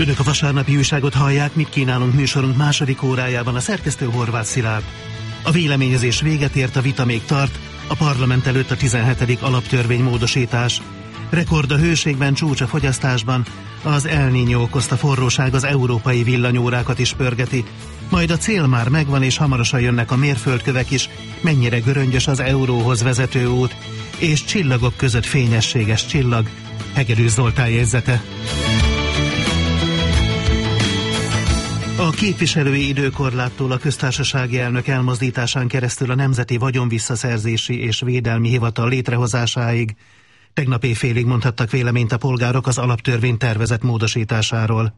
Önök a vasárnapi újságot hallják, mit kínálunk műsorunk második órájában, a szerkesztő Horváth Szilárd. A véleményezés véget ért, a vita még tart, a parlament előtt a 17. alaptörvénymódosítás. Rekord a hőségben, csúcs a fogyasztásban, az El Niño okozta forróság az európai villanyórákat is pörgeti, majd a cél már megvan, és hamarosan jönnek a mérföldkövek is, mennyire göröngyös az euróhoz vezető út, és csillagok között fényességes csillag. Hegedűs Zoltán jegyzete. A képviselői időkorláttól a köztársasági elnök elmozdításán keresztül a Nemzeti Vagyonvisszaszerzési és Védelmi Hivatal létrehozásáig tegnap éjfélig mondhattak véleményt a polgárok az alaptörvény tervezett módosításáról.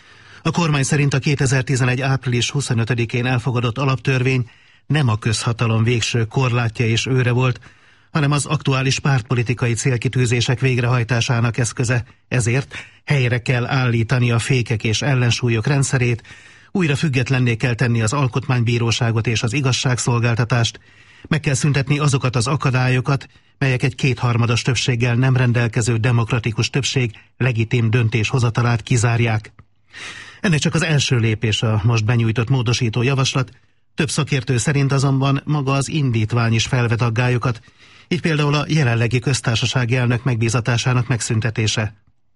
A kormány szerint a 2011. április 25-én elfogadott alaptörvény nem a közhatalom végső korlátja és őre volt, hanem az aktuális pártpolitikai célkitűzések végrehajtásának eszköze, ezért helyre kell állítani a fékek és ellensúlyok rendszerét, újra függetlenné kell tenni az alkotmánybíróságot és az igazságszolgáltatást, meg kell szüntetni azokat az akadályokat, melyek egy kétharmados többséggel nem rendelkező demokratikus többség legitim döntéshozatalát kizárják. Ennek csak az első lépés a most benyújtott módosító javaslat, több szakértő szerint azonban maga az indítvány is felvet aggályokat, így például a jelenlegi köztársasági elnök megbízatásának megszüntetése.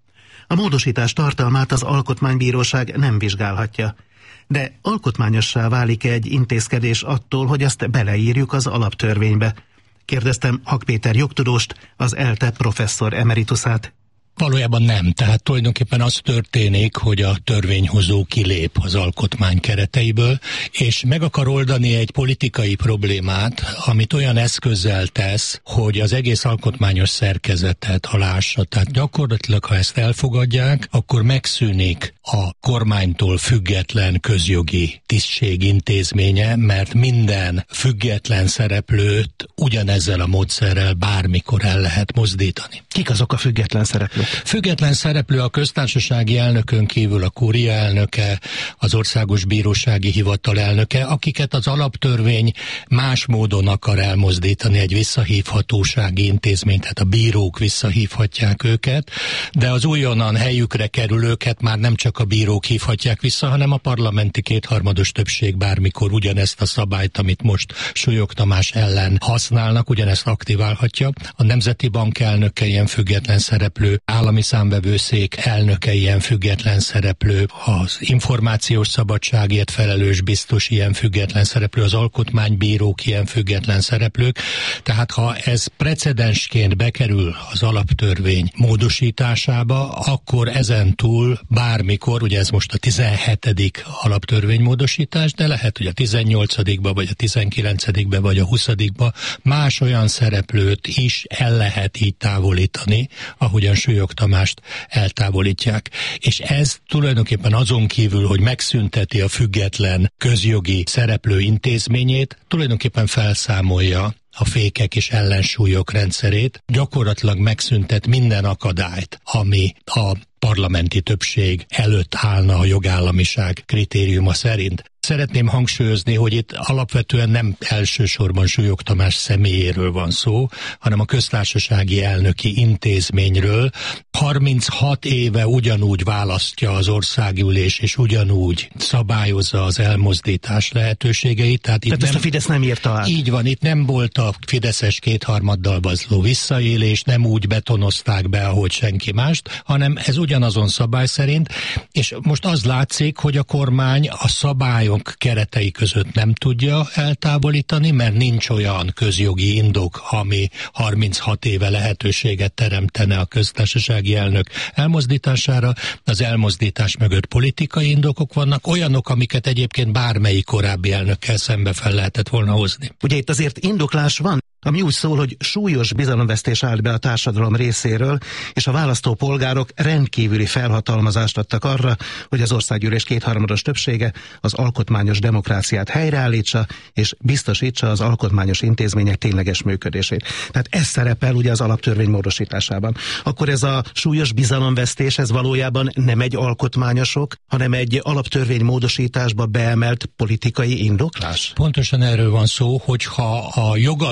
A módosítás tartalmát az Alkotmánybíróság nem vizsgálhatja, de alkotmányossá válik egy intézkedés attól, hogy azt beleírjuk az alaptörvénybe? Kérdeztem Hak Péter jogtudóst, az ELTE professzor emeritusát. Valójában nem. Tehát tulajdonképpen az történik, hogy a törvényhozó kilép az alkotmány kereteiből, és meg akar oldani egy politikai problémát, amit olyan eszközzel tesz, hogy az egész alkotmányos szerkezetet alássa. Tehát gyakorlatilag, ha ezt elfogadják, akkor megszűnik a kormánytól független közjogi tisztség intézménye, mert minden független szereplőt ugyanezzel a módszerrel bármikor el lehet mozdítani. Kik azok a független szereplők? Független szereplő a köztársasági elnökön kívül a kúria elnöke, az Országos Bírósági Hivatal elnöke, akiket az alaptörvény más módon akar elmozdítani, egy visszahívhatósági intézmény, tehát a bírók visszahívhatják őket, de az újonnan helyükre kerülőket már nem csak a bírók hívhatják vissza, hanem a parlamenti kétharmados többség bármikor ugyanezt a szabályt, amit most Súlyog Tamás ellen használnak, ugyanezt aktiválhatja. A Nemzeti Bank elnöke ilyen független szereplő, Állami Számvevőszék elnöke ilyen független szereplő, az információs szabadságért felelős biztos ilyen független szereplő, az alkotmánybírók ilyen független szereplők. Tehát ha ez precedensként bekerül az alaptörvény módosításába, akkor ezentúl bármikor, ugye ez most a 17. alaptörvénymódosítás, de lehet, hogy a 18-ba, vagy a 19-be, vagy a 20-ba más olyan szereplőt is el lehet így távolítani, ahogyan Súlyog Tamást eltávolítják. És ez tulajdonképpen azon kívül, hogy megszünteti a független közjogi szereplő intézményét, tulajdonképpen felszámolja a fékek és ellensúlyok rendszerét, gyakorlatilag megszüntet minden akadályt, ami a parlamenti többség előtt állna a jogállamiság kritériuma szerint. Szeretném hangsúlyozni, hogy itt alapvetően nem elsősorban Súlyog Tamás személyéről van szó, hanem a köztársasági elnöki intézményről. 36 éve ugyanúgy választja az országgyűlés, és ugyanúgy szabályozza az elmozdítás lehetőségeit. Tehát ezt a Fidesz nem írta át. Így van, itt nem volt a fideszes kétharmaddal való visszaélés, nem úgy betonozták be, ahogy senki mást, hanem ez ugyanazon szabály szerint, és most az látszik, hogy a kormány a szabályok keretei között nem tudja eltávolítani, mert nincs olyan közjogi indok, ami 36 éve lehetőséget teremtene a köztársasági elnök elmozdítására. Az elmozdítás mögött politikai indokok vannak, olyanok, amiket egyébként bármelyik korábbi elnökkel szembe fel lehetett volna hozni. Ugye itt azért indoklás van, ami úgy szól, hogy súlyos bizalomvesztés állt be a társadalom részéről, és a választópolgárok rendkívüli felhatalmazást adtak arra, hogy az országgyűlés kétharmados többsége az alkotmányos demokráciát helyreállítsa, és biztosítsa az alkotmányos intézmények tényleges működését. Tehát ez szerepel ugye az alaptörvény módosításában. Akkor ez a súlyos bizalomvesztés, ez valójában nem egy alkotmányosok, hanem egy alaptörvény módosításba beemelt politikai indoklás? Pontosan erről van szó, hogyha a jogalkotó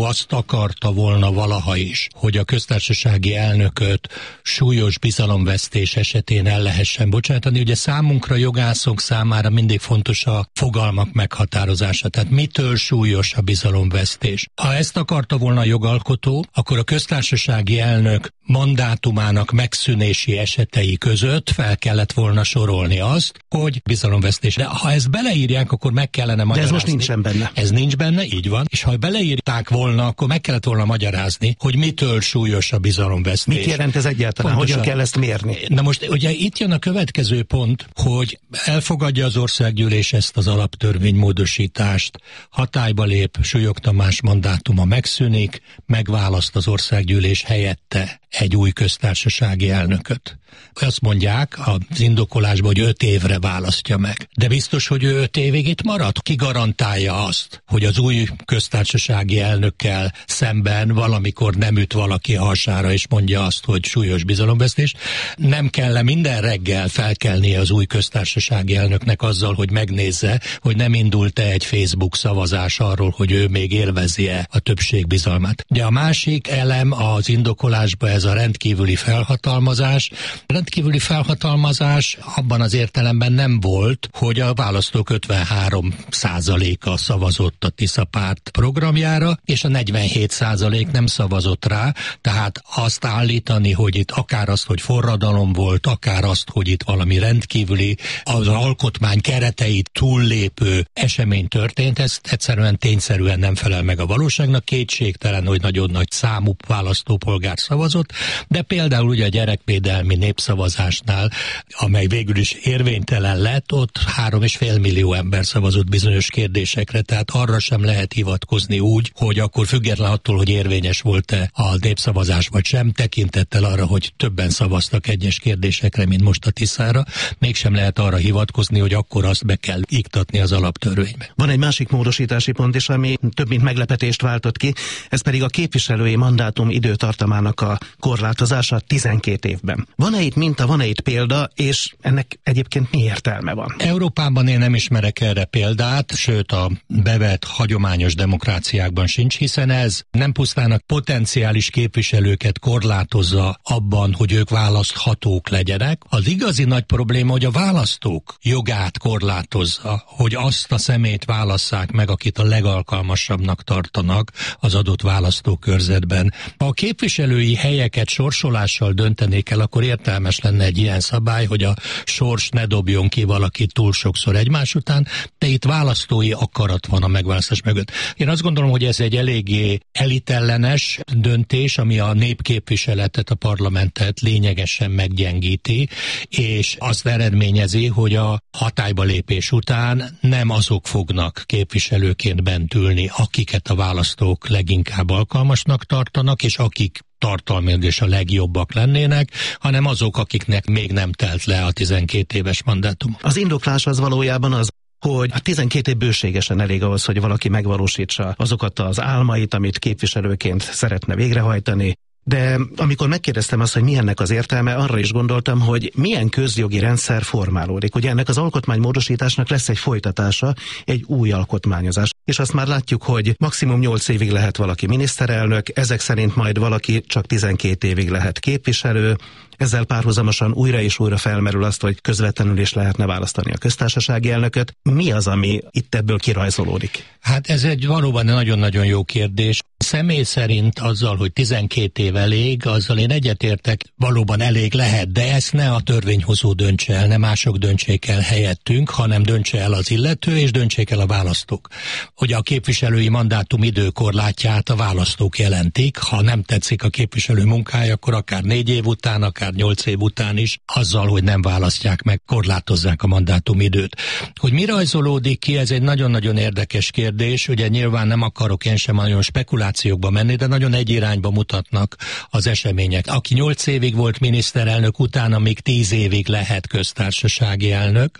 alkotó azt akarta volna valaha is, hogy a köztársasági elnököt súlyos bizalomvesztés esetén el lehessen bocsátani. Ugye számunkra, jogászok számára mindig fontos a fogalmak meghatározása, tehát mitől súlyos a bizalomvesztés. Ha ezt akarta volna a jogalkotó, akkor a köztársasági elnök mandátumának megszűnési esetei között fel kellett volna sorolni azt, hogy bizalomvesztés. De ha ezt beleírják, akkor meg kellene magyarázni. De ez most nincsen benne. Ez nincs benne, így van. És ha beleírták volna, akkor meg kellett volna magyarázni, hogy mitől súlyos a bizalomvesztés. Mit jelent ez egyáltalán? Pontosan. Hogyan kell ezt mérni? Na most ugye itt jön a következő pont, hogy elfogadja az országgyűlés ezt az alaptörvénymódosítást, hatályba lép, Súlyog Tamás mandátuma megszűnik, megválaszt az országgyűlés helyette egy új köztársasági elnököt. Azt mondják az indokolásban, hogy 5 évre választja meg. De biztos, hogy ő 5 évig itt marad? Ki garantálja azt, hogy az új köztársasági elnökkel szemben valamikor nem üt valaki hasára és mondja azt, hogy súlyos bizalomvesztés? Nem kell minden reggel felkelnie az új köztársasági elnöknek azzal, hogy megnézze, hogy nem indult-e egy Facebook szavazás arról, hogy ő még élvezi-e a többség bizalmát. De a másik elem az indokolásban ez a rendkívüli felhatalmazás. A rendkívüli felhatalmazás abban az értelemben nem volt, hogy a választók 53%-a szavazott a Tisza párt programjára, és a 47% nem szavazott rá, tehát azt állítani, hogy itt akár azt, hogy forradalom volt, akár azt, hogy itt valami rendkívüli, az alkotmány kereteit túllépő esemény történt, ez egyszerűen tényszerűen nem felel meg a valóságnak. Kétségtelen, hogy nagyon nagy számú választópolgár szavazott, de például ugye a gyerekvédelmi népszavazásnál, amely végül is érvénytelen lett, ott 3,5 millió ember szavazott bizonyos kérdésekre, tehát arra sem lehet hivatkozni úgy, hogy akkor független attól, hogy érvényes volt-e a népszavazás vagy sem, tekintettel arra, hogy többen szavaztak egyes kérdésekre, mint most a Tiszára, mégsem lehet arra hivatkozni, hogy akkor azt be kell iktatni az alaptörvénybe. Van egy másik módosítási pont is, ami több mint meglepetést váltott ki, ez pedig a képviselői mandátum időtartamának a korlátozása 12 évben. Van-e itt minta, van-e itt példa, és ennek egyébként mi értelme van? Európában én nem ismerek erre példát, sőt a bevett hagyományos demokráciákban sincs, hiszen ez nem pusztán a potenciális képviselőket korlátozza abban, hogy ők választhatók legyenek. Az igazi nagy probléma, hogy a választók jogát korlátozza, hogy azt a személyt válasszák meg, akit a legalkalmasabbnak tartanak az adott választókörzetben. Ha a képviselői helyeket sorsolással döntenék el, akkor értelmes lenne egy ilyen szabály, hogy a sors ne dobjon ki valakit túl sokszor egymás után, de itt választói akarat van a megválasztás mögött. Én azt gondolom, hogy ez egy eléggé elitellenes döntés, ami a népképviseletet, a parlamentet lényegesen meggyengíti, és azt eredményezi, hogy a hatályba lépés után nem azok fognak képviselőként bent ülni, akiket a választók leginkább alkalmasnak tartanak, és akik tartalmilag és a legjobbak lennének, hanem azok, akiknek még nem telt le a 12 éves mandátum. Az indoklás az valójában az, hogy a 12 év bőségesen elég ahhoz, hogy valaki megvalósítsa azokat az álmait, amit képviselőként szeretne végrehajtani. De amikor megkérdeztem azt, hogy mi ennek az értelme, arra is gondoltam, hogy milyen közjogi rendszer formálódik. Ugye ennek az alkotmánymódosításnak lesz egy folytatása, egy új alkotmányozás. És azt már látjuk, hogy maximum 8 évig lehet valaki miniszterelnök, ezek szerint majd valaki csak 12 évig lehet képviselő. Ezzel párhuzamosan újra és újra felmerül azt, hogy közvetlenül is lehetne választani a köztársasági elnököt. Mi az, ami itt ebből kirajzolódik? Hát ez egy valóban nagyon-nagyon jó kérdés. Személy szerint azzal, hogy 12 év elég, azzal én egyetértek, valóban elég lehet, de ezt ne a törvényhozó döntse el, ne mások döntsék el helyettünk, hanem döntse el az illető, és döntsék el a választók. Hogy a képviselői mandátum időkorlátját a választók jelentik, ha nem tetszik a képviselő munkája, akkor akár 4 év után, akár 8 év után is, azzal, hogy nem választják meg, korlátozzák a mandátum időt. Hogy mi rajzolódik ki, ez egy nagyon-nagyon érdekes kérdés, ugye nyilván nem akarok én sem nagyon spekulációkba menni, de nagyon egy irányba mutatnak az események. Aki 8 évig volt miniszterelnök, utána még 10 évig lehet köztársasági elnök,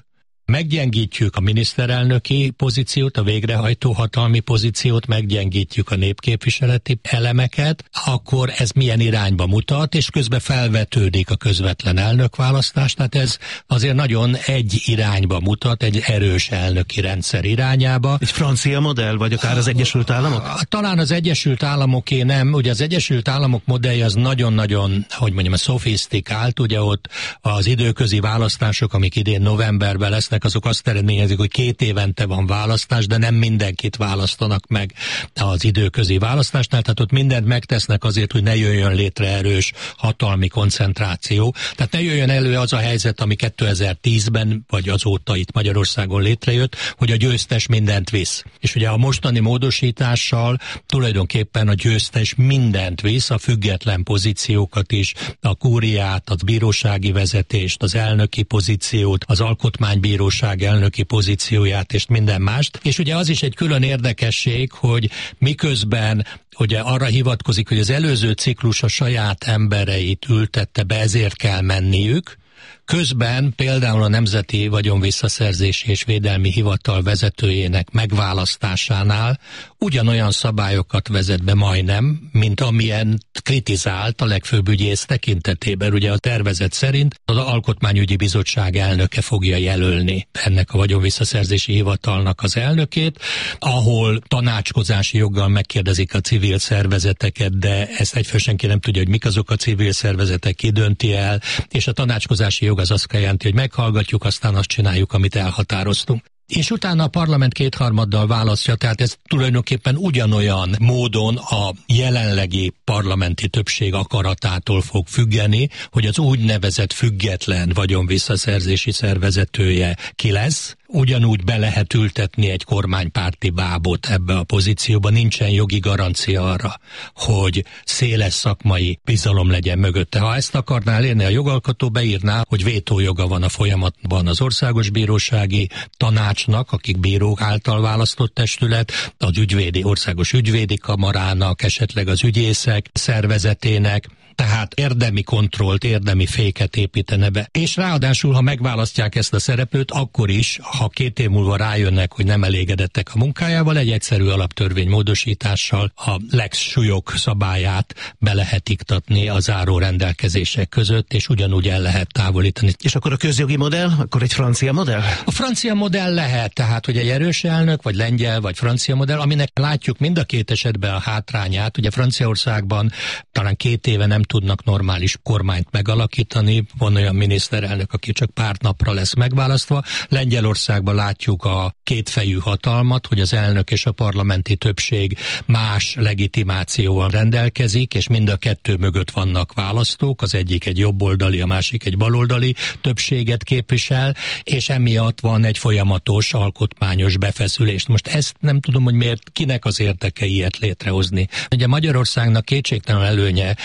meggyengítjük a miniszterelnöki pozíciót, a végrehajtó hatalmi pozíciót, meggyengítjük a népképviseleti elemeket, akkor ez milyen irányba mutat, és közben felvetődik a közvetlen elnökválasztás, tehát ez azért nagyon egy irányba mutat, egy erős elnöki rendszer irányába. Egy francia modell, vagy akár az Egyesült Államok? Talán az Egyesült Államoké nem, ugye az Egyesült Államok modellje az nagyon-nagyon, hogy mondjam, szofisztikált, ugye ott az időközi választások, amik idén novemberben lesznek, azok azt eredményezik, hogy 2 évente van választás, de nem mindenkit választanak meg az időközi választásnál, tehát ott mindent megtesznek azért, hogy ne jöjjön létre erős hatalmi koncentráció. Tehát ne jöjjön elő az a helyzet, ami 2010-ben, vagy azóta itt Magyarországon létrejött, hogy a győztes mindent visz. És ugye a mostani módosítással tulajdonképpen a győztes mindent visz, a független pozíciókat is, a kúriát, a bírósági vezetést, az elnöki pozíciót, az alkotmánybíróság elnöki pozícióját és minden mást. És ugye az is egy külön érdekesség, hogy miközben ugye arra hivatkozik, hogy az előző ciklus a saját embereit ültette be, ezért kell menniük, közben például a Nemzeti Vagyonvisszaszerzési és Védelmi Hivatal vezetőjének megválasztásánál ugyanolyan szabályokat vezet be majdnem, mint amilyen kritizált a legfőbb ügyész tekintetében. Ugye a tervezet szerint az Alkotmányügyi Bizottság elnöke fogja jelölni ennek a Vagyonvisszaszerzési Hivatalnak az elnökét, ahol tanácskozási joggal megkérdezik a civil szervezeteket, de ezt egyfőre senki nem tudja, hogy mik azok a civil szervezetek, ki dönti el, és a tanácskozási jog az azt jelenti, hogy meghallgatjuk, aztán azt csináljuk, amit elhatároztunk. És utána a parlament 2/3 választja, tehát ez tulajdonképpen ugyanolyan módon a jelenlegi parlamenti többség akaratától fog függeni, hogy az úgynevezett független vagyonvisszaszerzési szervezetője ki lesz. Ugyanúgy be lehet ültetni egy kormánypárti bábot ebbe a pozícióba, nincsen jogi garancia arra, hogy széles szakmai bizalom legyen mögötte. Ha ezt akarná elérni, a jogalkotó beírná, hogy vétójoga van a folyamatban az Országos Bírósági Tanácsnak, akik bírók által választott testület, az Országos Ügyvédi Kamarának, esetleg az ügyészek szervezetének, tehát érdemi kontrollt, érdemi féket építene be. És ráadásul, ha megválasztják ezt a szereplőt, akkor is, ha 2 év múlva rájönnek, hogy nem elégedettek a munkájával, egy egyszerű alaptörvény módosítással a Lex súlyok szabályát be lehet iktatni a záró rendelkezések között, és ugyanúgy el lehet távolítani. És akkor a közjogi modell? Akkor egy francia modell? A francia modell lehet, tehát hogy egy erős elnök, vagy lengyel, vagy francia modell, aminek látjuk mind a 2 esetben a hátrányát. Ugye Franciaországban talán 2 éve nem tudnak normális kormányt megalakítani, van olyan miniszterelnök, aki csak pár napra lesz megválasztva. Lengyelországban látjuk a kétfejű hatalmat, hogy az elnök és a parlamenti többség más legitimációval rendelkezik, és mind a 2 mögött vannak választók, az egyik egy jobboldali, a másik egy baloldali többséget képvisel, és emiatt van egy folyamatos alkotmányos befeszülés. Most ezt nem tudom, hogy miért, kinek az érdeke ilyet létrehozni. Ugye Magyarországnak kétségtelen előnye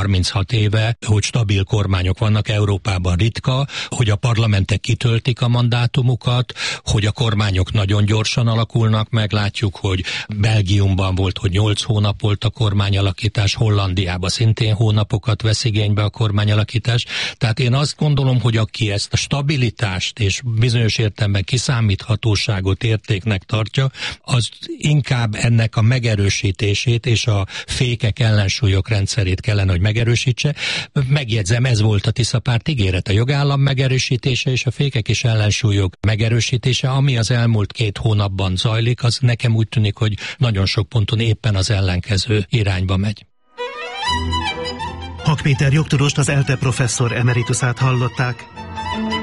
36 éve, hogy stabil kormányok vannak, Európában ritka, hogy a parlamentek kitöltik a mandátumukat, hogy a kormányok nagyon gyorsan alakulnak meg, látjuk, hogy Belgiumban volt, hogy 8 hónap volt a kormányalakítás, Hollandiában szintén hónapokat vesz igénybe a kormányalakítás. Tehát én azt gondolom, hogy aki ezt a stabilitást és bizonyos értelemben kiszámíthatóságot értéknek tartja, az inkább ennek a megerősítését és a fékek ellensúlyok rendszerét kellene, hogy megerősítse. Megjegyzem, ez volt a Tiszapárt ígéret, a jogállam megerősítése és a fékek és ellensúlyok megerősítése, ami az elmúlt 2 hónapban zajlik, az nekem úgy tűnik, hogy nagyon sok ponton éppen az ellenkező irányba megy. Hak Péter jogtudóst, az ELTE professzor emeritusát hallották.